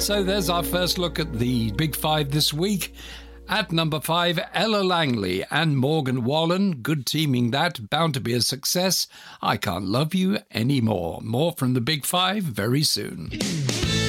So there's our first look at the Big Five this week. At number 5, Ella Langley and Morgan Wallen. Good teaming that, bound to be a success. I Can't Love You Anymore. More from the Big Five very soon.